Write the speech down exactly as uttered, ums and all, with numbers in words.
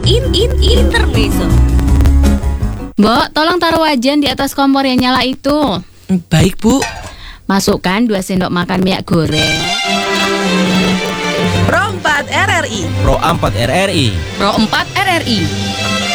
In In Intermezzo. Mbok, tolong taruh wajan di atas kompor yang nyala itu. Baik, Bu. Masukkan dua sendok makan minyak goreng. Pro empat R R I. Pro empat R R I. Pro empat R R I.